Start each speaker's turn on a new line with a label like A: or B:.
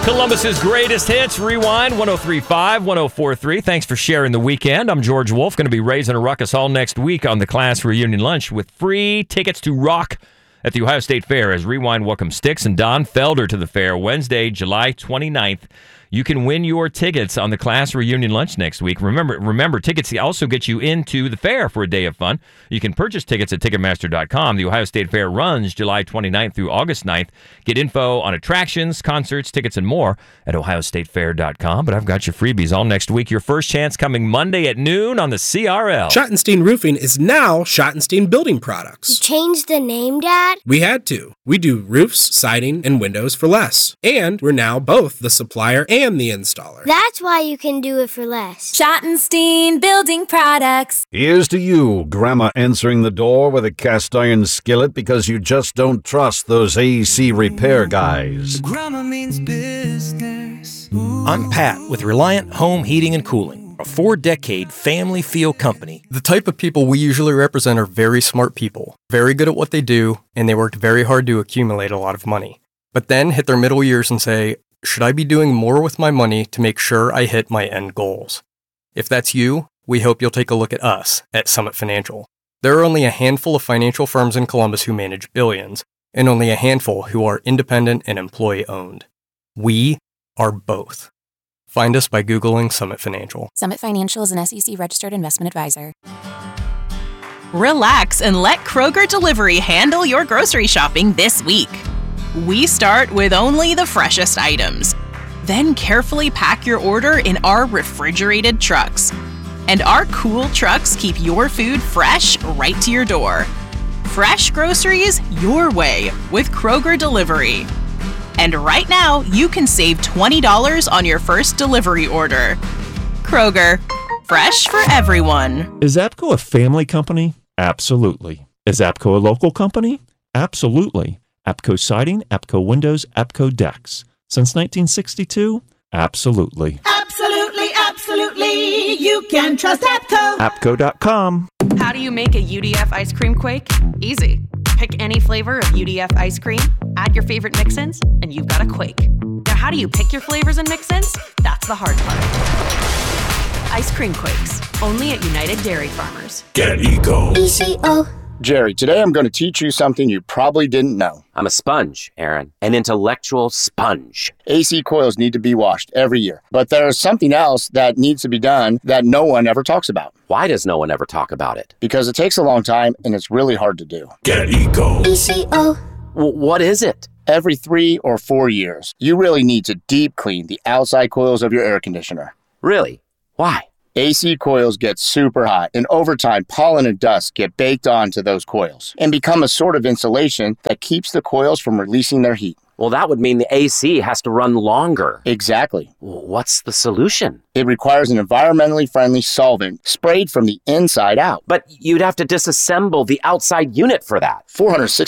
A: Columbus's greatest hits, Rewind 103.5, 104.3. Thanks for sharing the weekend. I'm George Wolf, going to be raising a ruckus all next week on the class reunion lunch with free tickets to rock at the Ohio State Fair as Rewind welcomes Styx and Don Felder to the fair Wednesday, July 29th. You can win your tickets on the class reunion lunch next week. Remember, tickets also get you into the fair for a day of fun. You can purchase tickets at Ticketmaster.com. The Ohio State Fair runs July 29th through August 9th. Get info on attractions, concerts, tickets, and more at OhioStateFair.com. But I've got your freebies all next week. Your first chance coming Monday at noon on the CRL.
B: Schottenstein Roofing is now Schottenstein Building Products.
C: You changed the name, Dad?
B: We had to. We do roofs, siding, and windows for less. And we're now both the supplier and the installer.
C: That's why you can do it for less.
D: Schottenstein Building Products.
E: Here's to you, Grandma answering the door with a cast iron skillet because you just don't trust those AC repair guys.
F: Grandma means business.
G: I'm Pat with Reliant Home Heating and Cooling, a 4-decade family feel company.
H: The type of people we usually represent are very smart people, very good at what they do, and they worked very hard to accumulate a lot of money. But then hit their middle years and say, should I be doing more with my money to make sure I hit my end goals? If that's you, we hope you'll take a look at us at Summit Financial. There are only a handful of financial firms in Columbus who manage billions, and only a handful who are independent and employee-owned. We are both. Find us by Googling Summit Financial.
D: Summit Financial is an SEC-registered investment advisor.
I: Relax and let Kroger Delivery handle your grocery shopping this week. We start with only the freshest items. Then carefully pack your order in our refrigerated trucks. And our cool trucks keep your food fresh right to your door. Fresh groceries your way with Kroger Delivery. And right now, you can save $20 on your first delivery order. Kroger, fresh for everyone.
J: Is APCO a family company? Absolutely. Is APCO a local company? Absolutely. APCO Siding, APCO Windows, APCO Decks. Since 1962? Absolutely.
K: Absolutely, absolutely. You can trust APCO.
J: APCO.com.
L: How do you make a UDF ice cream quake? Easy. Pick any flavor of UDF ice cream, add your favorite mix-ins, and you've got a quake. Now, how do you pick your flavors and mix-ins? That's the hard part. Ice cream quakes, only at United Dairy Farmers.
M: Get Eco.
C: ECO.
N: Jerry, today I'm going to teach you something you probably didn't know.
O: I'm a sponge, Aaron. An intellectual sponge.
N: AC coils need to be washed every year. But there's something else that needs to be done that no one ever talks about.
O: Why does no one ever talk about it?
N: Because it takes a long time and it's really hard to do.
M: Get Eco.
C: ECO.
O: What is it?
N: Every 3 or 4 years, you really need to deep clean the outside coils of your air conditioner.
O: Really? Why?
N: AC coils get super hot, and over time, pollen and dust get baked onto those coils and become a sort of insulation that keeps the coils from releasing their heat.
O: Well, that would mean the AC has to run longer.
N: Exactly.
O: What's the solution?
N: It requires an environmentally friendly solvent sprayed from the inside out.
O: But you'd have to disassemble the outside unit for that.